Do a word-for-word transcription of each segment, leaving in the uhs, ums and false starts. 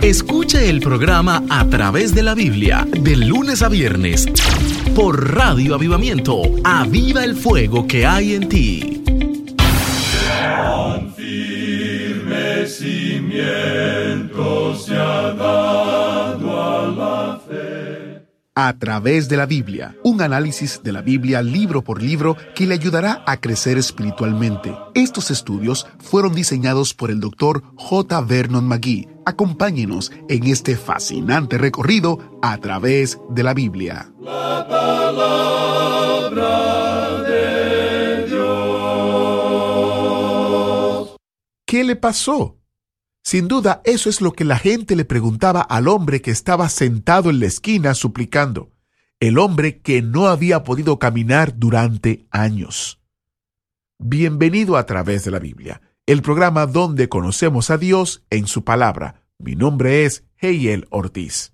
Escuche el programa A Través de la Biblia, de lunes a viernes, por Radio Avivamiento. Aviva el fuego que hay en ti. Sean firmes cimientos se ha dado a la fe. A Través de la Biblia, un análisis de la Biblia libro por libro que le ayudará a crecer espiritualmente. Estos estudios fueron diseñados por el doctor J. Vernon McGee. Acompáñenos en este fascinante recorrido a través de la Biblia. La palabra de Dios. ¿Qué le pasó? Sin duda, eso es lo que la gente le preguntaba al hombre que estaba sentado en la esquina suplicando. El hombre que no había podido caminar durante años. Bienvenido a Través de la Biblia, el programa donde conocemos a Dios en su palabra. Mi nombre es Heiel Ortiz.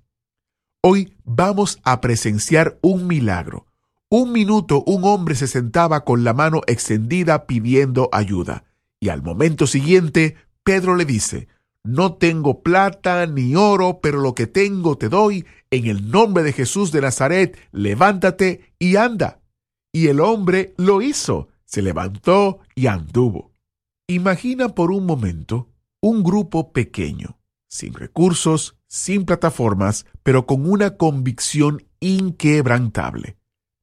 Hoy vamos a presenciar un milagro. Un minuto un hombre se sentaba con la mano extendida pidiendo ayuda. Y al momento siguiente, Pedro le dice: no tengo plata ni oro, pero lo que tengo te doy. En el nombre de Jesús de Nazaret, levántate y anda. Y el hombre lo hizo. Se levantó y anduvo. Imagina por un momento un grupo pequeño, sin recursos, sin plataformas, pero con una convicción inquebrantable.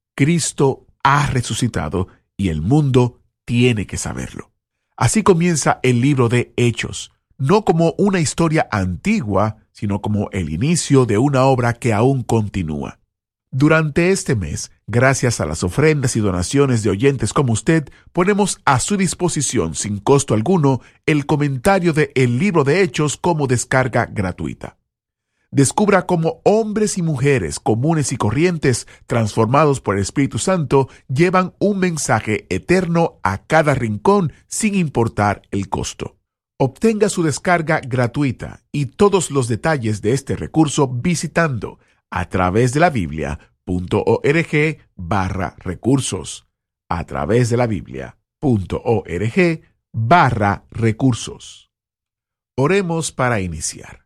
Cristo ha resucitado y el mundo tiene que saberlo. Así comienza el libro de Hechos. No como una historia antigua, sino como el inicio de una obra que aún continúa. Durante este mes, gracias a las ofrendas y donaciones de oyentes como usted, ponemos a su disposición, sin costo alguno, el comentario de El Libro de Hechos como descarga gratuita. Descubra cómo hombres y mujeres comunes y corrientes, transformados por el Espíritu Santo, llevan un mensaje eterno a cada rincón sin importar el costo. Obtenga su descarga gratuita y todos los detalles de este recurso visitando a través de la Biblia punto org barra recursos. A través de la Biblia punto org barra recursos. Oremos para iniciar.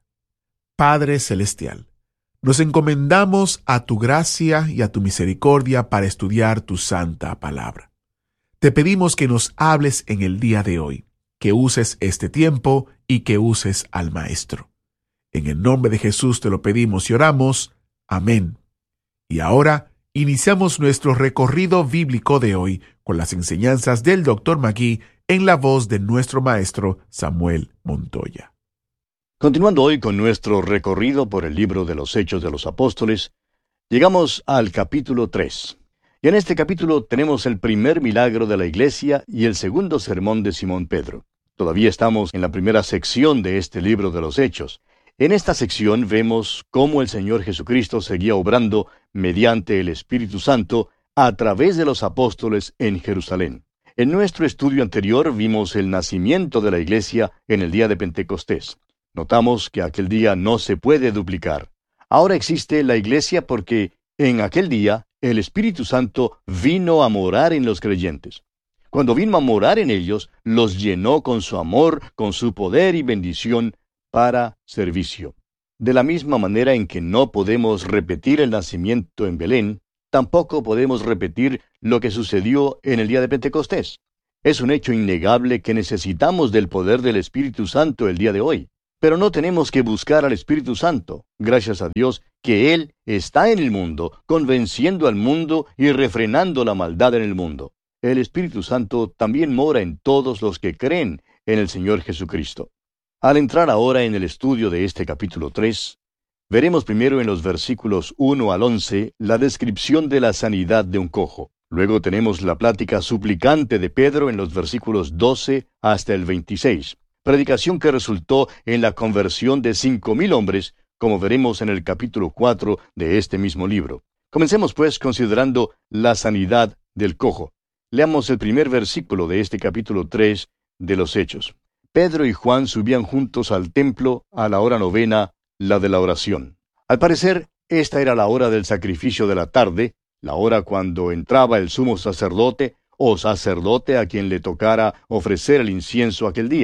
Padre Celestial, nos encomendamos a tu gracia y a tu misericordia para estudiar tu santa palabra. Te pedimos que nos hables en el día de hoy, que uses este tiempo y que uses al Maestro. En el nombre de Jesús te lo pedimos y oramos. Amén. Y ahora iniciamos nuestro recorrido bíblico de hoy con las enseñanzas del doctor McGee en la voz de nuestro maestro Samuel Montoya. Continuando hoy con nuestro recorrido por el libro de los Hechos de los Apóstoles, llegamos al capítulo tres. Y en este capítulo tenemos el primer milagro de la iglesia y el segundo sermón de Simón Pedro. Todavía estamos en la primera sección de este libro de los Hechos. En esta sección vemos cómo el Señor Jesucristo seguía obrando mediante el Espíritu Santo a través de los apóstoles en Jerusalén. En nuestro estudio anterior vimos el nacimiento de la iglesia en el día de Pentecostés. Notamos que aquel día no se puede duplicar. Ahora existe la iglesia porque en aquel día el Espíritu Santo vino a morar en los creyentes. Cuando vino a morar en ellos, los llenó con su amor, con su poder y bendición para servicio. De la misma manera en que no podemos repetir el nacimiento en Belén, tampoco podemos repetir lo que sucedió en el día de Pentecostés. Es un hecho innegable que necesitamos del poder del Espíritu Santo el día de hoy. Pero no tenemos que buscar al Espíritu Santo. Gracias a Dios que Él está en el mundo, convenciendo al mundo y refrenando la maldad en el mundo. El Espíritu Santo también mora en todos los que creen en el Señor Jesucristo. Al entrar ahora en el estudio de este capítulo tres, veremos primero en los versículos uno al once la descripción de la sanidad de un cojo. Luego tenemos la plática suplicante de Pedro en los versículos doce hasta el veintiséis. Predicación que resultó en la conversión de cinco mil hombres, como veremos en el capítulo cuatro de este mismo libro. Comencemos pues considerando la sanidad del cojo. Leamos el primer versículo de este capítulo tres de los Hechos. Pedro y Juan subían juntos al templo a la hora novena, la de la oración. Al parecer, esta era la hora del sacrificio de la tarde, la hora cuando entraba el sumo sacerdote o sacerdote a quien le tocara ofrecer el incienso aquel día.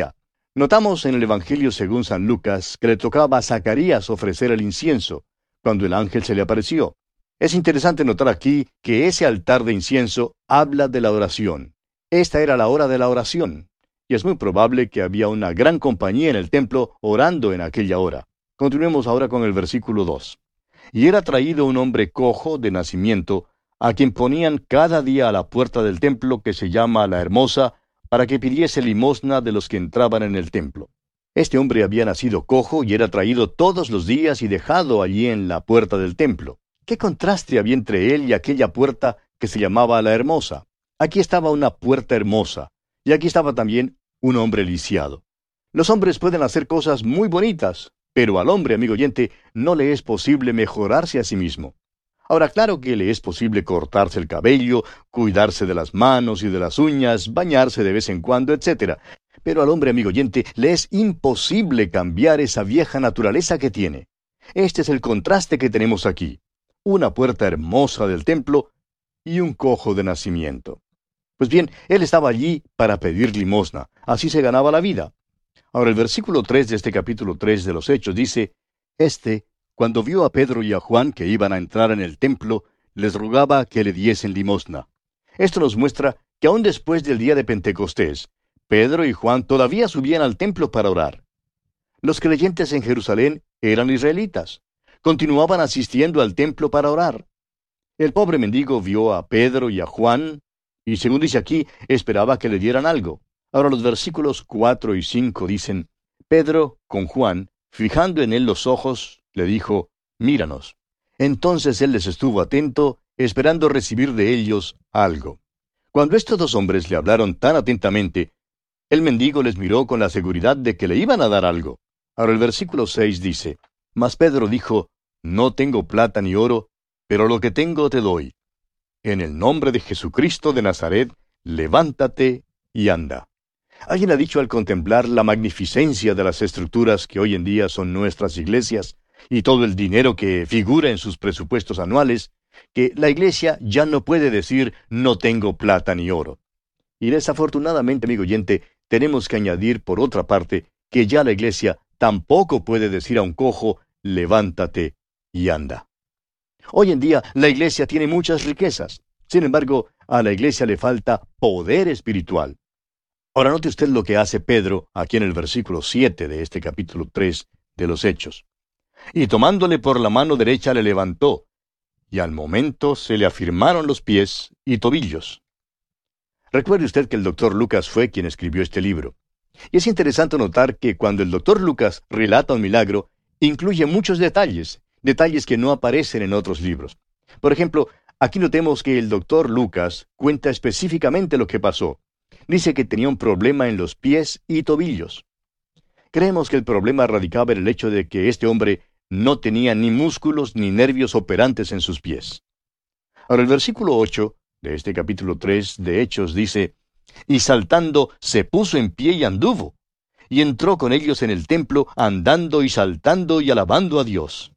Notamos en el Evangelio según San Lucas que le tocaba a Zacarías ofrecer el incienso, cuando el ángel se le apareció. Es interesante notar aquí que ese altar de incienso habla de la oración. Esta era la hora de la oración, y es muy probable que había una gran compañía en el templo orando en aquella hora. Continuemos ahora con el versículo dos. Y era traído un hombre cojo de nacimiento, a quien ponían cada día a la puerta del templo que se llama La Hermosa, para que pidiese limosna de los que entraban en el templo. Este hombre había nacido cojo y era traído todos los días y dejado allí en la puerta del templo. ¿Qué contraste había entre él y aquella puerta que se llamaba La Hermosa? Aquí estaba una puerta hermosa, y aquí estaba también un hombre lisiado. Los hombres pueden hacer cosas muy bonitas, pero al hombre, amigo oyente, no le es posible mejorarse a sí mismo. Ahora, claro que le es posible cortarse el cabello, cuidarse de las manos y de las uñas, bañarse de vez en cuando, etcétera. Pero al hombre, amigo oyente, le es imposible cambiar esa vieja naturaleza que tiene. Este es el contraste que tenemos aquí. Una puerta hermosa del templo y un cojo de nacimiento. Pues bien, él estaba allí para pedir limosna. Así se ganaba la vida. Ahora, el versículo tres de este capítulo tres de los Hechos dice, Este, cuando vio a Pedro y a Juan que iban a entrar en el templo, les rogaba que le diesen limosna. Esto nos muestra que aún después del día de Pentecostés, Pedro y Juan todavía subían al templo para orar. Los creyentes en Jerusalén eran israelitas. Continuaban asistiendo al templo para orar. El pobre mendigo vio a Pedro y a Juan, y según dice aquí, esperaba que le dieran algo. Ahora los versículos cuatro y cinco dicen, Pedro, con Juan, fijando en él los ojos, le dijo, míranos. Entonces él les estuvo atento, esperando recibir de ellos algo. Cuando estos dos hombres le hablaron tan atentamente, el mendigo les miró con la seguridad de que le iban a dar algo. Ahora el versículo seis dice, Mas Pedro dijo, No tengo plata ni oro, pero lo que tengo te doy. En el nombre de Jesucristo de Nazaret, levántate y anda. Alguien ha dicho al contemplar la magnificencia de las estructuras que hoy en día son nuestras iglesias, y todo el dinero que figura en sus presupuestos anuales, que la iglesia ya no puede decir no tengo plata ni oro. Y desafortunadamente, amigo oyente, tenemos que añadir por otra parte que ya la iglesia tampoco puede decir a un cojo levántate y anda. Hoy en día la iglesia tiene muchas riquezas. Sin embargo, a la iglesia le falta poder espiritual. Ahora note usted lo que hace Pedro aquí en el versículo siete de este capítulo tres de los Hechos. Y tomándole por la mano derecha le levantó, y al momento se le afirmaron los pies y tobillos. Recuerde usted que el doctor Lucas fue quien escribió este libro. Y es interesante notar que cuando el doctor Lucas relata un milagro, incluye muchos detalles, detalles que no aparecen en otros libros. Por ejemplo, aquí notemos que el doctor Lucas cuenta específicamente lo que pasó. Dice que tenía un problema en los pies y tobillos. Creemos que el problema radicaba en el hecho de que este hombre no tenía ni músculos ni nervios operantes en sus pies. Ahora el versículo ocho de este capítulo tres de Hechos dice, Y saltando se puso en pie y anduvo, y entró con ellos en el templo, andando y saltando y alabando a Dios.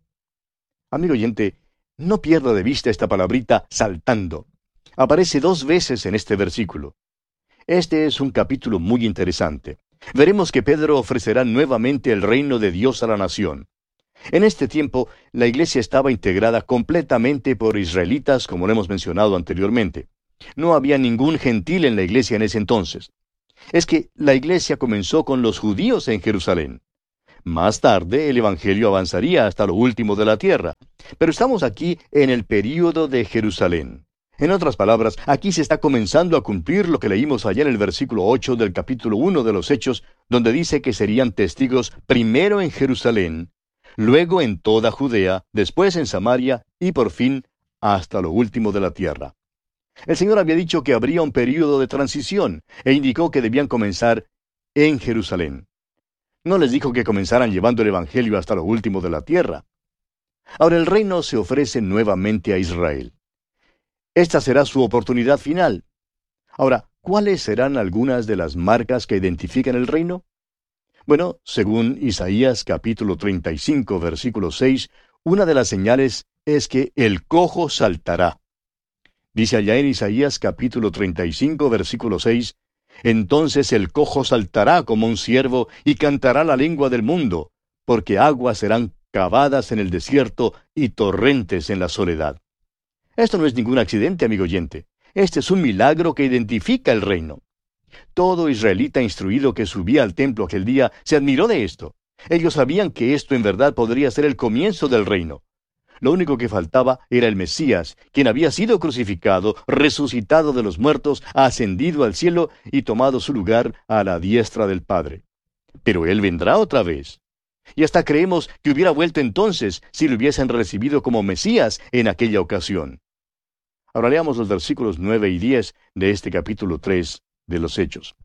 Amigo oyente, no pierda de vista esta palabrita saltando. Aparece dos veces en este versículo. Este es un capítulo muy interesante. Veremos que Pedro ofrecerá nuevamente el reino de Dios a la nación. En este tiempo, la iglesia estaba integrada completamente por israelitas, como lo hemos mencionado anteriormente. No había ningún gentil en la iglesia en ese entonces. Es que la iglesia comenzó con los judíos en Jerusalén. Más tarde, el evangelio avanzaría hasta lo último de la tierra. Pero estamos aquí en el período de Jerusalén. En otras palabras, aquí se está comenzando a cumplir lo que leímos allá en el versículo ocho del capítulo uno de los Hechos, donde dice que serían testigos primero en Jerusalén, luego en toda Judea, después en Samaria y por fin hasta lo último de la tierra. El Señor había dicho que habría un período de transición e indicó que debían comenzar en Jerusalén. No les dijo que comenzaran llevando el evangelio hasta lo último de la tierra. Ahora el reino se ofrece nuevamente a Israel. Esta será su oportunidad final. Ahora, ¿cuáles serán algunas de las marcas que identifican el reino? Bueno, según Isaías capítulo treinta y cinco, versículo seis, una de las señales es que el cojo saltará. Dice allá en Isaías capítulo treinta y cinco, versículo seis, Entonces el cojo saltará como un ciervo y cantará la lengua del mundo, porque aguas serán cavadas en el desierto y torrentes en la soledad. Esto no es ningún accidente, amigo oyente. Este es un milagro que identifica el reino. Todo israelita instruido que subía al templo aquel día se admiró de esto. Ellos sabían que esto en verdad podría ser el comienzo del reino. Lo único que faltaba era el Mesías, quien había sido crucificado, resucitado de los muertos, ascendido al cielo y tomado su lugar a la diestra del Padre. Pero Él vendrá otra vez. Y hasta creemos que hubiera vuelto entonces si lo hubiesen recibido como Mesías en aquella ocasión. Ahora leamos los versículos nueve y diez de este capítulo tres de los Hechos.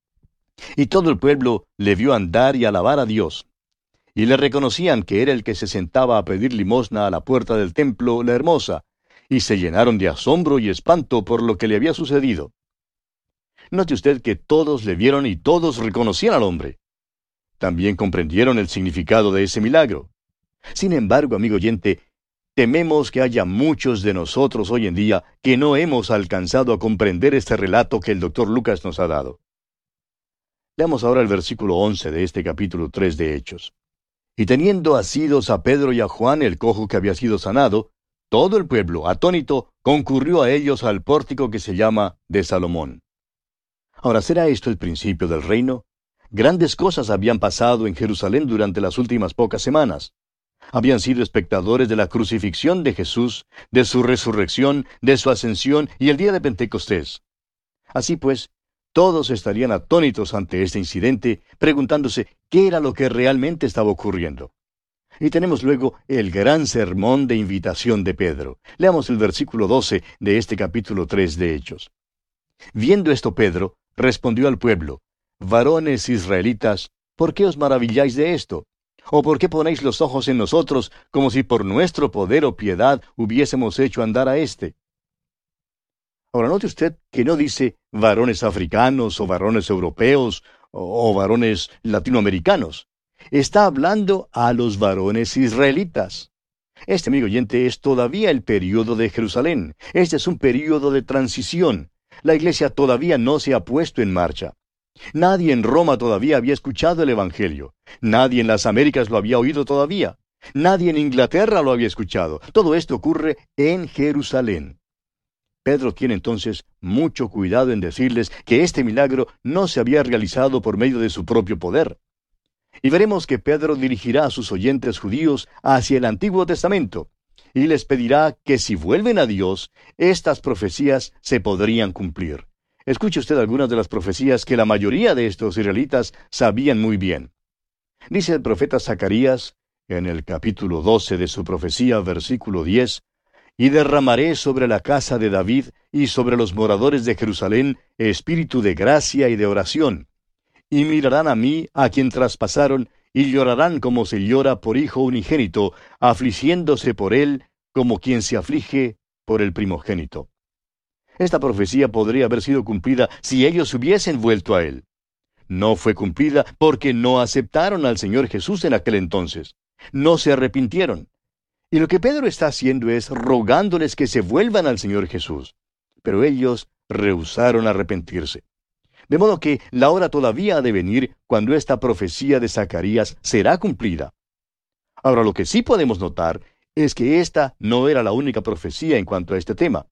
Y todo el pueblo le vio andar y alabar a Dios. Y le reconocían que era el que se sentaba a pedir limosna a la puerta del templo, la hermosa, y se llenaron de asombro y espanto por lo que le había sucedido. Note usted que todos le vieron y todos reconocían al hombre. También comprendieron el significado de ese milagro. Sin embargo, amigo oyente, tememos que haya muchos de nosotros hoy en día que no hemos alcanzado a comprender este relato que el doctor Lucas nos ha dado. Leamos ahora el versículo once de este capítulo tres de Hechos. Y teniendo asidos a Pedro y a Juan, el cojo que había sido sanado, todo el pueblo, atónito, concurrió a ellos al pórtico que se llama de Salomón. Ahora, ¿será esto el principio del reino? Grandes cosas habían pasado en Jerusalén durante las últimas pocas semanas. Habían sido espectadores de la crucifixión de Jesús, de su resurrección, de su ascensión y el día de Pentecostés. Así pues, todos estarían atónitos ante este incidente, preguntándose qué era lo que realmente estaba ocurriendo. Y tenemos luego el gran sermón de invitación de Pedro. Leamos el versículo doce de este capítulo tres de Hechos. Viendo esto Pedro, respondió al pueblo: Varones israelitas, ¿por qué os maravilláis de esto? ¿O por qué ponéis los ojos en nosotros, como si por nuestro poder o piedad hubiésemos hecho andar a éste? Ahora note usted que no dice varones africanos o varones europeos o, o varones latinoamericanos. Está hablando a los varones israelitas. Este, amigo oyente, es todavía el período de Jerusalén. Este es un período de transición. La iglesia todavía no se ha puesto en marcha. Nadie en Roma todavía había escuchado el Evangelio. Nadie en las Américas lo había oído todavía. Nadie en Inglaterra lo había escuchado. Todo esto ocurre en Jerusalén. Pedro tiene entonces mucho cuidado en decirles que este milagro no se había realizado por medio de su propio poder. Y veremos que Pedro dirigirá a sus oyentes judíos hacia el Antiguo Testamento, y les pedirá que si vuelven a Dios, estas profecías se podrían cumplir. Escuche usted algunas de las profecías que la mayoría de estos israelitas sabían muy bien. Dice el profeta Zacarías, en el capítulo doce de su profecía, versículo diez, y derramaré sobre la casa de David y sobre los moradores de Jerusalén espíritu de gracia y de oración. Y mirarán a mí, a quien traspasaron, y llorarán como se llora por hijo unigénito, afligiéndose por él como quien se aflige por el primogénito. Esta profecía podría haber sido cumplida si ellos hubiesen vuelto a él. No fue cumplida porque no aceptaron al Señor Jesús en aquel entonces. No se arrepintieron. Y lo que Pedro está haciendo es rogándoles que se vuelvan al Señor Jesús. Pero ellos rehusaron arrepentirse. De modo que la hora todavía ha de venir cuando esta profecía de Zacarías será cumplida. Ahora, lo que sí podemos notar es que esta no era la única profecía en cuanto a este tema.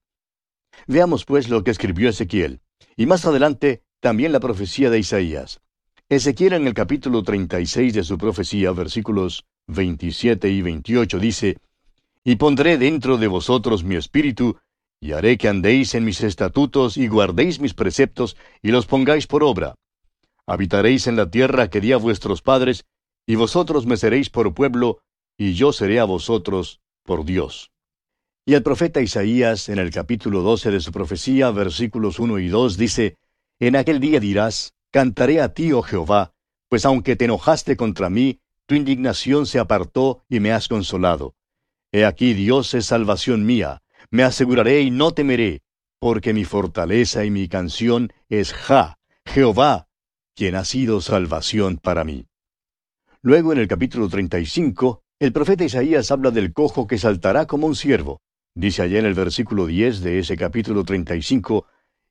Veamos pues lo que escribió Ezequiel, y más adelante también la profecía de Isaías. Ezequiel en el capítulo treinta y seis de su profecía, versículos veintisiete y veintiocho, dice: Y pondré dentro de vosotros mi espíritu, y haré que andéis en mis estatutos y guardéis mis preceptos, y los pongáis por obra. Habitaréis en la tierra que di a vuestros padres, y vosotros me seréis por pueblo, y yo seré a vosotros por Dios. Y el profeta Isaías, en el capítulo doce de su profecía, versículos uno y dos, dice: En aquel día dirás: Cantaré a ti, oh Jehová, pues aunque te enojaste contra mí, tu indignación se apartó y me has consolado. He aquí Dios es salvación mía, me aseguraré y no temeré, porque mi fortaleza y mi canción es Ja, Jehová, quien ha sido salvación para mí. Luego en el capítulo treinta y cinco, el profeta Isaías habla del cojo que saltará como un ciervo. Dice allá en el versículo diez de ese capítulo treinta y cinco,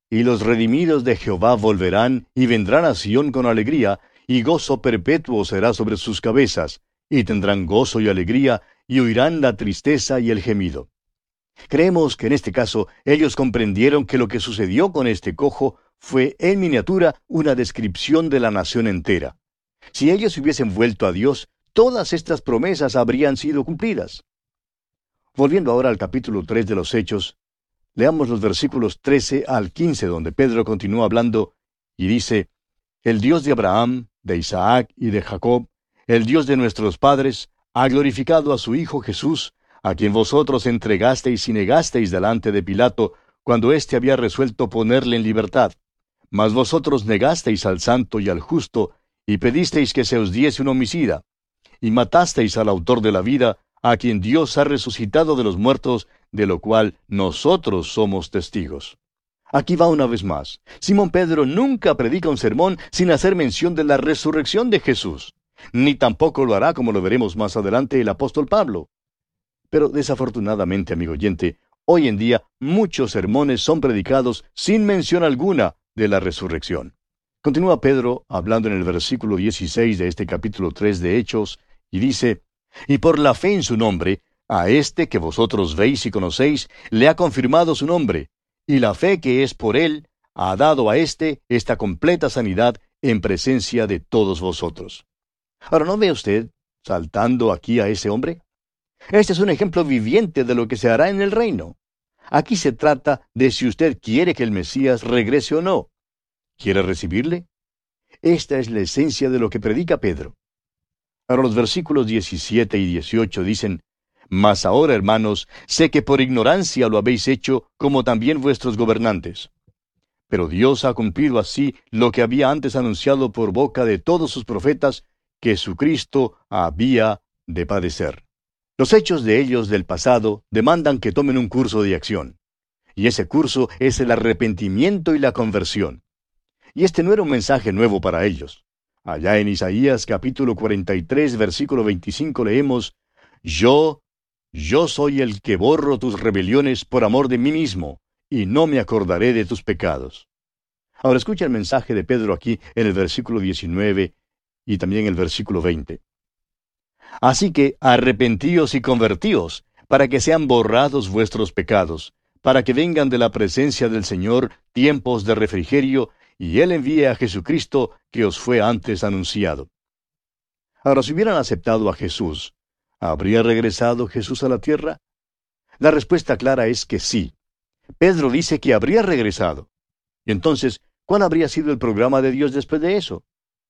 y los redimidos de Jehová volverán y vendrán a Sión con alegría, y gozo perpetuo será sobre sus cabezas, y tendrán gozo y alegría, y oirán la tristeza y el gemido. Creemos que en este caso ellos comprendieron que lo que sucedió con este cojo fue en miniatura una descripción de la nación entera. Si ellos hubiesen vuelto a Dios, todas estas promesas habrían sido cumplidas. Volviendo ahora al capítulo tres de los Hechos, leamos los versículos trece al quince, donde Pedro continúa hablando y dice: El Dios de Abraham, de Isaac y de Jacob, el Dios de nuestros padres, ha glorificado a su Hijo Jesús, a quien vosotros entregasteis y negasteis delante de Pilato, cuando éste había resuelto ponerle en libertad. Mas vosotros negasteis al santo y al justo, y pedisteis que se os diese un homicida, y matasteis al autor de la vida, a quien Dios ha resucitado de los muertos, de lo cual nosotros somos testigos. Aquí va una vez más. Simón Pedro nunca predica un sermón sin hacer mención de la resurrección de Jesús, ni tampoco lo hará, como lo veremos más adelante, el apóstol Pablo. Pero desafortunadamente, amigo oyente, hoy en día muchos sermones son predicados sin mención alguna de la resurrección. Continúa Pedro hablando en el versículo dieciséis de este capítulo tres de Hechos, y dice: Y por la fe en su nombre, a este que vosotros veis y conocéis, le ha confirmado su nombre, y la fe que es por él ha dado a éste esta completa sanidad en presencia de todos vosotros. Ahora, ¿no ve usted saltando aquí a ese hombre? Este es un ejemplo viviente de lo que se hará en el reino. Aquí se trata de si usted quiere que el Mesías regrese o no. ¿Quiere recibirle? Esta es la esencia de lo que predica Pedro. Ahora los versículos diecisiete y dieciocho dicen: Mas ahora, hermanos, sé que por ignorancia lo habéis hecho, como también vuestros gobernantes. Pero Dios ha cumplido así lo que había antes anunciado por boca de todos sus profetas, que su Cristo había de padecer. Los hechos de ellos del pasado demandan que tomen un curso de acción. Y ese curso es el arrepentimiento y la conversión. Y este no era un mensaje nuevo para ellos. Allá en Isaías capítulo cuarenta y tres, versículo veinticinco leemos: Yo, yo soy el que borro tus rebeliones por amor de mí mismo, y no me acordaré de tus pecados. Ahora escucha el mensaje de Pedro aquí en el versículo diecinueve y también el versículo veinte. Así que arrepentíos y convertíos, para que sean borrados vuestros pecados, para que vengan de la presencia del Señor tiempos de refrigerio, y Él envíe a Jesucristo, que os fue antes anunciado. Ahora, si hubieran aceptado a Jesús, ¿habría regresado Jesús a la tierra? La respuesta clara es que sí. Pedro dice que habría regresado. Y entonces, ¿cuál habría sido el programa de Dios después de eso?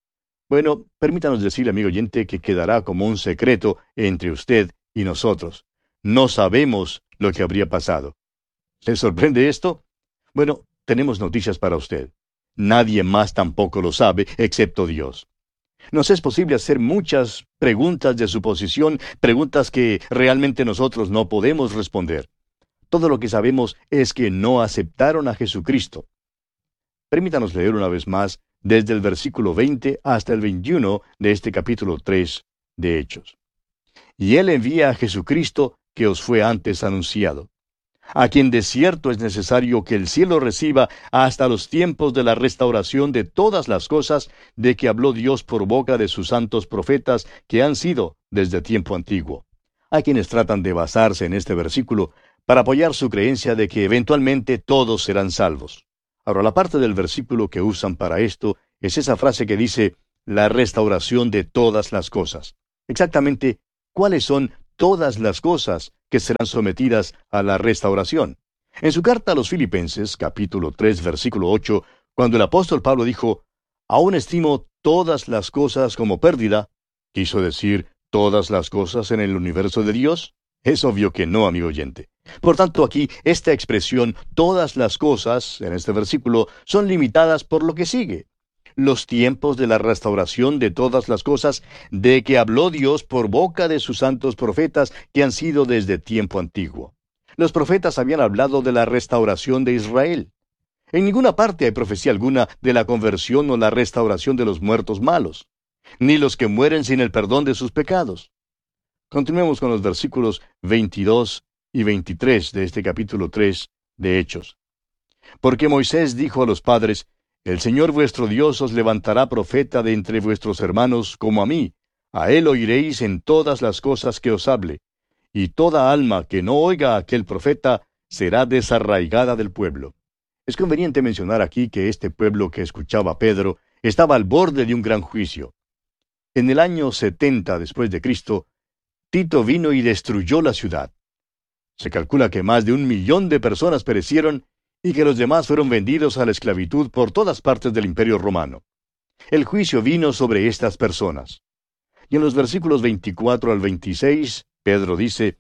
Bueno, permítanos decirle, amigo oyente, que quedará como un secreto entre usted y nosotros. No sabemos lo que habría pasado. ¿Le sorprende esto? Bueno, tenemos noticias para usted. Nadie más tampoco lo sabe, excepto Dios. Nos es posible hacer muchas preguntas de suposición, preguntas que realmente nosotros no podemos responder. Todo lo que sabemos es que no aceptaron a Jesucristo. Permítanos leer una vez más desde el versículo veinte hasta el veintiuno de este capítulo tres de Hechos. Y Él envía a Jesucristo, que os fue antes anunciado, a quien de cierto es necesario que el cielo reciba hasta los tiempos de la restauración de todas las cosas de que habló Dios por boca de sus santos profetas que han sido desde tiempo antiguo. Hay quienes tratan de basarse en este versículo para apoyar su creencia de que eventualmente todos serán salvos. Ahora, la parte del versículo que usan para esto es esa frase que dice, la restauración de todas las cosas. Exactamente, ¿cuáles son todas las cosas que serán sometidas a la restauración? En su carta a los Filipenses, capítulo tres, versículo ocho, cuando el apóstol Pablo dijo, aún estimo todas las cosas como pérdida, ¿quiso decir todas las cosas en el universo de Dios? Es obvio que no, amigo oyente. Por tanto, aquí, esta expresión, todas las cosas, en este versículo, son limitadas por lo que sigue. Los tiempos de la restauración de todas las cosas de que habló Dios por boca de sus santos profetas que han sido desde tiempo antiguo. Los profetas habían hablado de la restauración de Israel. En ninguna parte hay profecía alguna de la conversión o la restauración de los muertos malos, ni los que mueren sin el perdón de sus pecados. Continuemos con los versículos veintidós y veintitrés de este capítulo tres de Hechos. Porque Moisés dijo a los padres, el Señor vuestro Dios os levantará profeta de entre vuestros hermanos como a mí. A él oiréis en todas las cosas que os hable. Y toda alma que no oiga a aquel profeta será desarraigada del pueblo. Es conveniente mencionar aquí que este pueblo que escuchaba a Pedro estaba al borde de un gran juicio. En el año setenta después de Cristo, Tito vino y destruyó la ciudad. Se calcula que más de un millón de personas perecieron y que los demás fueron vendidos a la esclavitud por todas partes del Imperio Romano. El juicio vino sobre estas personas. Y en los versículos veinticuatro al veintiséis, Pedro dice,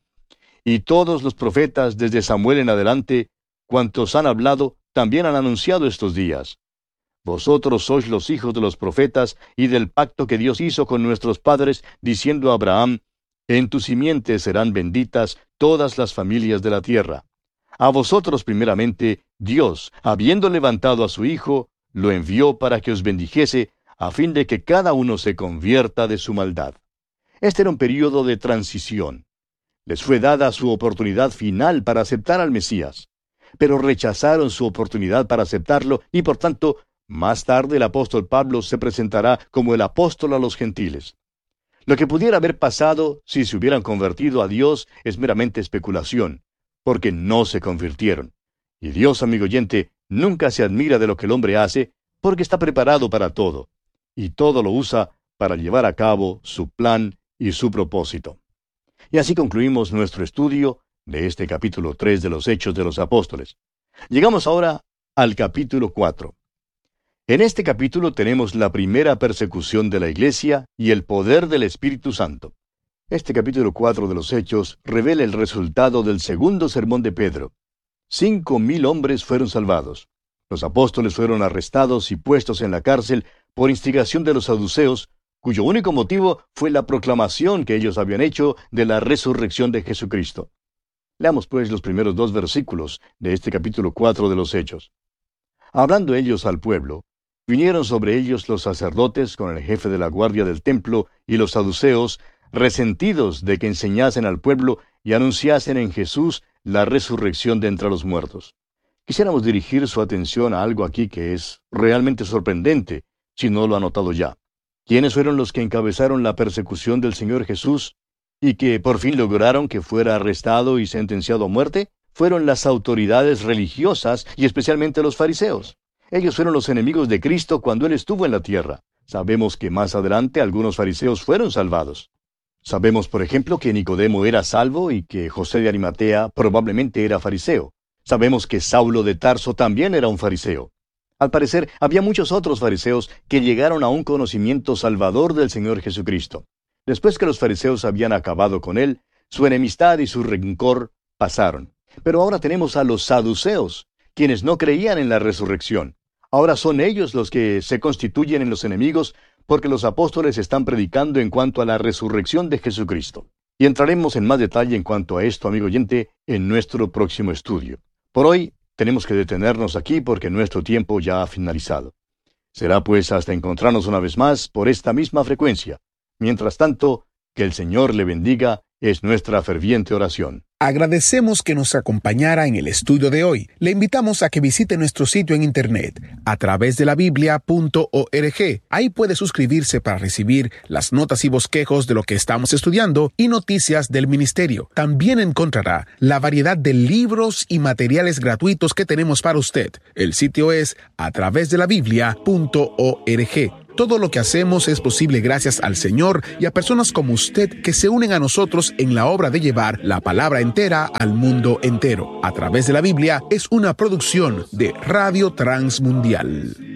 y todos los profetas desde Samuel en adelante, cuantos han hablado, también han anunciado estos días. Vosotros sois los hijos de los profetas y del pacto que Dios hizo con nuestros padres, diciendo a Abraham, en tu simiente serán benditas todas las familias de la tierra. A vosotros primeramente, Dios, habiendo levantado a su Hijo, lo envió para que os bendijese, a fin de que cada uno se convierta de su maldad. Este era un período de transición. Les fue dada su oportunidad final para aceptar al Mesías, pero rechazaron su oportunidad para aceptarlo y por tanto, más tarde el apóstol Pablo se presentará como el apóstol a los gentiles. Lo que pudiera haber pasado si se hubieran convertido a Dios es meramente especulación, porque no se convirtieron. Y Dios, amigo oyente, nunca se admira de lo que el hombre hace, porque está preparado para todo, y todo lo usa para llevar a cabo su plan y su propósito. Y así concluimos nuestro estudio de este capítulo tres de los Hechos de los Apóstoles. Llegamos ahora al capítulo cuatro. En este capítulo tenemos la primera persecución de la Iglesia y el poder del Espíritu Santo. Este capítulo cuatro de los Hechos revela el resultado del segundo sermón de Pedro. Cinco mil hombres fueron salvados. Los apóstoles fueron arrestados y puestos en la cárcel por instigación de los saduceos, cuyo único motivo fue la proclamación que ellos habían hecho de la resurrección de Jesucristo. Leamos pues los primeros dos versículos de este capítulo cuatro de los Hechos. Hablando ellos al pueblo, vinieron sobre ellos los sacerdotes con el jefe de la guardia del templo y los saduceos, resentidos de que enseñasen al pueblo y anunciasen en Jesús la resurrección de entre los muertos. Quisiéramos dirigir su atención a algo aquí que es realmente sorprendente, si no lo ha notado ya. ¿Quiénes fueron los que encabezaron la persecución del Señor Jesús y que por fin lograron que fuera arrestado y sentenciado a muerte? Fueron las autoridades religiosas y especialmente los fariseos. Ellos fueron los enemigos de Cristo cuando Él estuvo en la tierra. Sabemos que más adelante algunos fariseos fueron salvados. Sabemos, por ejemplo, que Nicodemo era salvo y que José de Arimatea probablemente era fariseo. Sabemos que Saulo de Tarso también era un fariseo. Al parecer, había muchos otros fariseos que llegaron a un conocimiento salvador del Señor Jesucristo. Después que los fariseos habían acabado con Él, su enemistad y su rencor pasaron. Pero ahora tenemos a los saduceos, quienes no creían en la resurrección. Ahora son ellos los que se constituyen en los enemigos porque los apóstoles están predicando en cuanto a la resurrección de Jesucristo. Y entraremos en más detalle en cuanto a esto, amigo oyente, en nuestro próximo estudio. Por hoy tenemos que detenernos aquí porque nuestro tiempo ya ha finalizado. Será pues hasta encontrarnos una vez más por esta misma frecuencia. Mientras tanto, que el Señor le bendiga es nuestra ferviente oración. Agradecemos que nos acompañara en el estudio de hoy. Le invitamos a que visite nuestro sitio en internet a través de la biblia punto org. Ahí puede suscribirse para recibir las notas y bosquejos de lo que estamos estudiando y noticias del ministerio. También encontrará la variedad de libros y materiales gratuitos que tenemos para usted. El sitio es a través de la biblia punto org. Todo lo que hacemos es posible gracias al Señor y a personas como usted que se unen a nosotros en la obra de llevar la palabra entera al mundo entero. A través de la Biblia es una producción de Radio Transmundial.